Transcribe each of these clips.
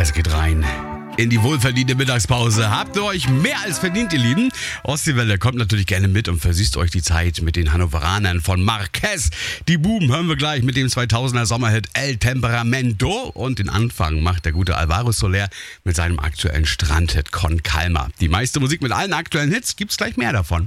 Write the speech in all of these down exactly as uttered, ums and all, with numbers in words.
Es geht rein in die wohlverdiente Mittagspause. Habt ihr euch mehr als verdient, ihr Lieben? Ostseewelle kommt natürlich gerne mit und versüßt euch die Zeit mit den Hannoveranern von Marquez. Die Buben hören wir gleich mit dem zweitausender Sommerhit El Temperamento. Und den Anfang macht der gute Alvaro Soler mit seinem aktuellen Strandhit Con Calma. Die meiste Musik mit allen aktuellen Hits, gibt's gleich mehr davon.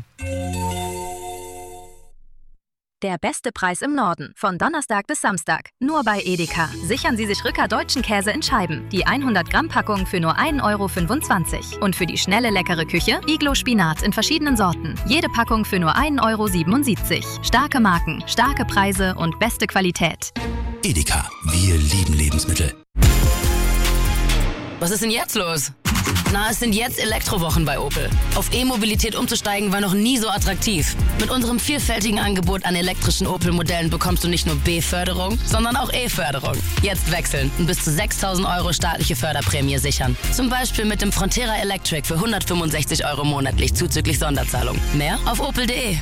Der beste Preis im Norden. Von Donnerstag bis Samstag. Nur bei Edeka. Sichern Sie sich Rücker deutschen Käse in Scheiben. Die hundert Gramm Packung für nur ein Euro fünfundzwanzig. Und für die schnelle, leckere Küche Iglo Spinat in verschiedenen Sorten. Jede Packung für nur ein Euro siebenundsiebzig. Starke Marken, starke Preise und beste Qualität. Edeka. Wir lieben Lebensmittel. Was ist denn jetzt los? Na, es sind jetzt Elektrowochen bei Opel. Auf E-Mobilität umzusteigen war noch nie so attraktiv. Mit unserem vielfältigen Angebot an elektrischen Opel-Modellen bekommst du nicht nur B-Förderung, sondern auch E-Förderung. Jetzt wechseln und bis zu sechstausend Euro staatliche Förderprämie sichern. Zum Beispiel mit dem Frontera Electric für hundertfünfundsechzig Euro monatlich zuzüglich Sonderzahlung. Mehr auf opel punkt de.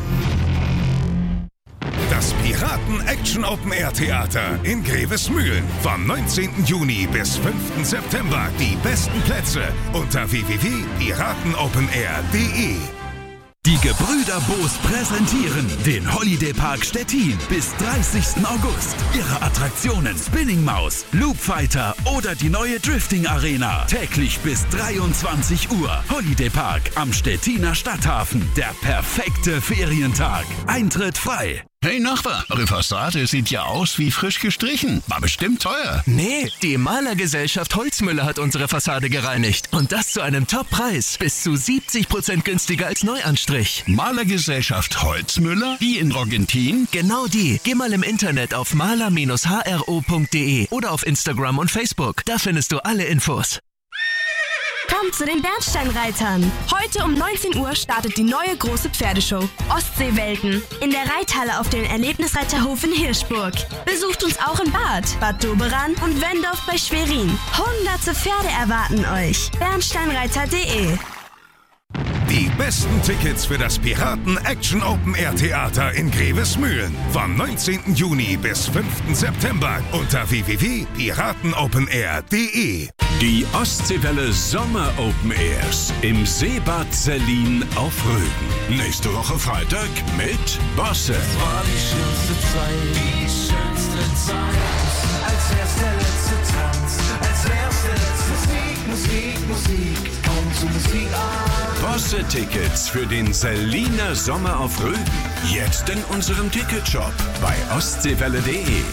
Das Piraten-Action-Open-Air-Theater in Grevesmühlen. Vom neunzehnten Juni bis fünften September. Die besten Plätze unter w w w punkt piratenopenair punkt de. Die Gebrüder Boos präsentieren den Holiday Park Stettin bis dreißigsten August. Ihre Attraktionen Spinning Maus, Loop Fighter oder die neue Drifting Arena. Täglich bis dreiundzwanzig Uhr. Holiday Park am Stettiner Stadthafen. Der perfekte Ferientag. Eintritt frei. Hey Nachbar, eure Fassade sieht ja aus wie frisch gestrichen. War bestimmt teuer. Nee, die Malergesellschaft Holzmüller hat unsere Fassade gereinigt. Und das zu einem Top-Preis. Bis zu siebzig Prozent günstiger als Neuanstrich. Malergesellschaft Holzmüller? Die in Argentin? Genau die. Geh mal im Internet auf maler Bindestrich h r o punkt de oder auf Instagram und Facebook. Da findest du alle Infos. Kommt zu den Bernsteinreitern. Heute um neunzehn Uhr startet die neue große Pferdeshow Ostseewelten in der Reithalle auf dem Erlebnisreiterhof in Hirschburg. Besucht uns auch in Bad, Bad Doberan und Wendorf bei Schwerin. Hunderte Pferde erwarten euch. bernsteinreiter punkt de. Die besten Tickets für das Piraten-Action-Open-Air-Theater in Grevesmühlen. Vom neunzehnten Juni bis fünften September unter w w w punkt piratenopenair punkt de. Die Ostseewelle Sommer Open Airs im Seebad Sellin auf Rügen. Nächste Woche Freitag mit Bosse. Das war die schönste Zeit, die schönste Zeit. Als wär's der letzte Tanz, als wär's der letzte Sieg, Musik, Musik, komm zu Musik an. Bosse-Tickets für den Selliner Sommer auf Rügen. Jetzt in unserem Ticketshop bei ostseewelle punkt de.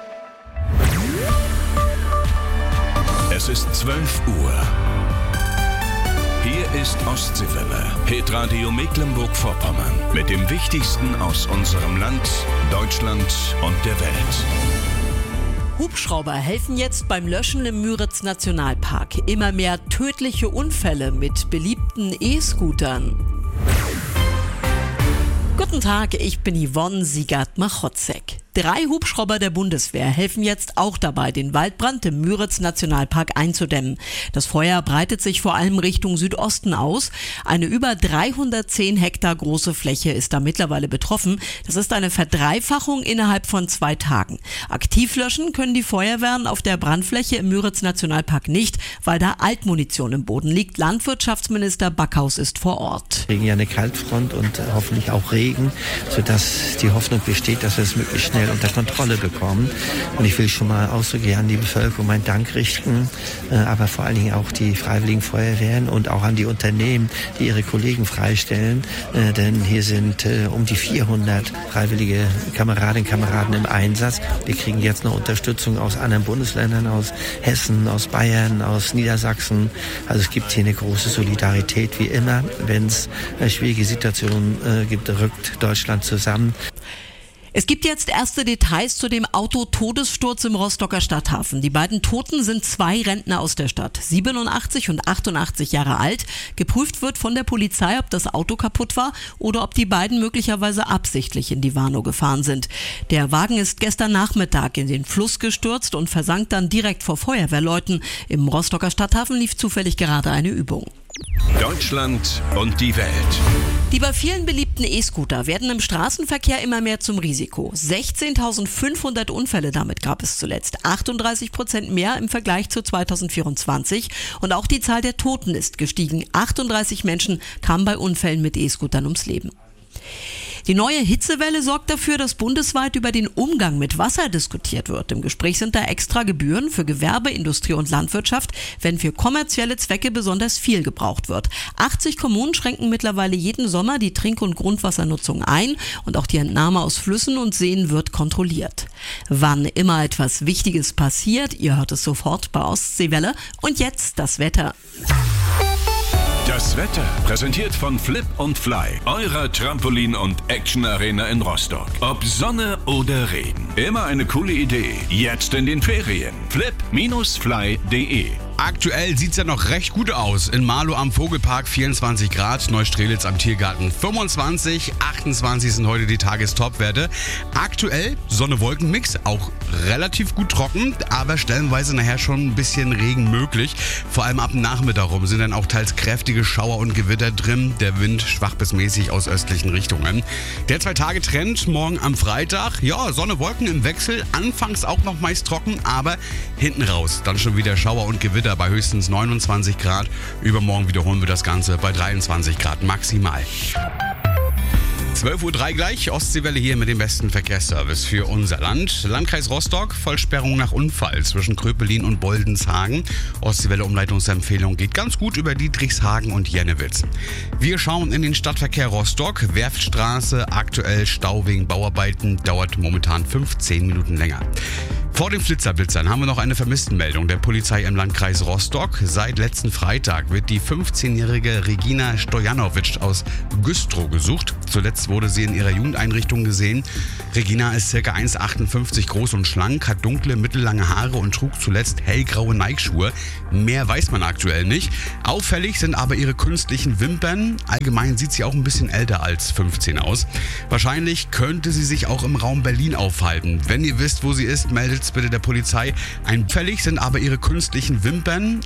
Es ist zwölf Uhr. Hier ist Ostseewelle, Hitradio Mecklenburg-Vorpommern. Mit dem Wichtigsten aus unserem Land, Deutschland und der Welt. Hubschrauber helfen jetzt beim Löschen im Müritz-Nationalpark. Immer mehr tödliche Unfälle mit beliebten E-Scootern. Guten Tag, ich bin Yvonne Siegert-Machotzek. Drei Hubschrauber der Bundeswehr helfen jetzt auch dabei, den Waldbrand im Müritz-Nationalpark einzudämmen. Das Feuer breitet sich vor allem Richtung Südosten aus. Eine über dreihundertzehn Hektar große Fläche ist da mittlerweile betroffen. Das ist eine Verdreifachung innerhalb von zwei Tagen. Aktiv löschen können die Feuerwehren auf der Brandfläche im Müritz-Nationalpark nicht, weil da Altmunition im Boden liegt. Landwirtschaftsminister Backhaus ist vor Ort. Wir kriegen ja eine Kaltfront und hoffentlich auch Regen, sodass die Hoffnung besteht, dass wir es möglichst schnell unter Kontrolle bekommen. Und ich will schon mal ausdrücklich an die Bevölkerung meinen Dank richten, äh, aber vor allen Dingen auch die Freiwilligen Feuerwehren und auch an die Unternehmen, die ihre Kollegen freistellen. Äh, denn hier sind äh, um die vierhundert freiwillige Kameradinnen und Kameraden im Einsatz. Wir kriegen jetzt noch Unterstützung aus anderen Bundesländern, aus Hessen, aus Bayern, aus Niedersachsen. Also es gibt hier eine große Solidarität wie immer. Wenn es äh, schwierige Situationen äh, gibt, rückt Deutschland zusammen. Es gibt jetzt erste Details zu dem Autotodessturz im Rostocker Stadthafen. Die beiden Toten sind zwei Rentner aus der Stadt, siebenundachtzig und achtundachtzig Jahre alt. Geprüft wird von der Polizei, ob das Auto kaputt war oder ob die beiden möglicherweise absichtlich in die Warnow gefahren sind. Der Wagen ist gestern Nachmittag in den Fluss gestürzt und versank dann direkt vor Feuerwehrleuten. Im Rostocker Stadthafen lief zufällig gerade eine Übung. Deutschland und die Welt. Die bei vielen beliebten beliebten E-Scooter werden im Straßenverkehr immer mehr zum Risiko. sechzehntausendfünfhundert Unfälle damit gab es zuletzt, achtunddreißig Prozent mehr im Vergleich zu zweitausendvierundzwanzig. Und auch die Zahl der Toten ist gestiegen. achtunddreißig Menschen kamen bei Unfällen mit E-Scootern ums Leben. Die neue Hitzewelle sorgt dafür, dass bundesweit über den Umgang mit Wasser diskutiert wird. Im Gespräch sind da extra Gebühren für Gewerbe, Industrie und Landwirtschaft, wenn für kommerzielle Zwecke besonders viel gebraucht wird. achtzig Kommunen schränken mittlerweile jeden Sommer die Trink- und Grundwassernutzung ein und auch die Entnahme aus Flüssen und Seen wird kontrolliert. Wann immer etwas Wichtiges passiert, ihr hört es sofort bei Ostseewelle. Und jetzt das Wetter. Das Wetter präsentiert von Flip und Fly, eurer Trampolin- und Action-Arena in Rostock. Ob Sonne oder Regen, immer eine coole Idee. Jetzt in den Ferien. flip Bindestrich fly punkt de. Aktuell sieht's ja noch recht gut aus. In Marlow am Vogelpark vierundzwanzig Grad, Neustrelitz am Tiergarten fünfundzwanzig, achtundzwanzig sind heute die Tagestopwerte. Aktuell Sonne-Wolken-Mix, auch relativ gut trocken, aber stellenweise nachher schon ein bisschen Regen möglich. Vor allem ab dem Nachmittag rum sind dann auch teils kräftige Schauer und Gewitter drin. Der Wind schwach bis mäßig aus östlichen Richtungen. Der Zwei-Tage-Trend morgen am Freitag. Ja, Sonne-Wolken im Wechsel. Anfangs auch noch meist trocken, aber hinten raus dann schon wieder Schauer und Gewitter bei höchstens neunundzwanzig Grad. Übermorgen wiederholen wir das Ganze bei dreiundzwanzig Grad maximal. zwölf Uhr drei gleich, Ostseewelle hier mit dem besten Verkehrsservice für unser Land. Landkreis Rostock, Vollsperrung nach Unfall zwischen Kröpelin und Boldenshagen. Ostseewelle Umleitungsempfehlung geht ganz gut über Dietrichshagen und Jennewitz. Wir schauen in den Stadtverkehr Rostock. Werftstraße, aktuell Stau wegen Bauarbeiten, dauert momentan fünfzehn Minuten länger. Vor den Flitzerblitzern haben wir noch eine Vermisstenmeldung der Polizei im Landkreis Rostock. Seit letzten Freitag wird die fünfzehnjährige Regina Stojanovic aus Güstrow gesucht. Zuletzt wurde sie in ihrer Jugendeinrichtung gesehen. Regina ist ca. eins Komma achtundfünfzig groß und schlank, hat dunkle, mittellange Haare und trug zuletzt hellgraue Nike-Schuhe. Mehr weiß man aktuell nicht. Auffällig sind aber ihre künstlichen Wimpern. Allgemein sieht sie auch ein bisschen älter als fünfzehn aus. Wahrscheinlich könnte sie sich auch im Raum Berlin aufhalten. Wenn ihr wisst, wo sie ist, meldet bitte der Polizei. Auffällig sind aber ihre künstlichen Wimpern.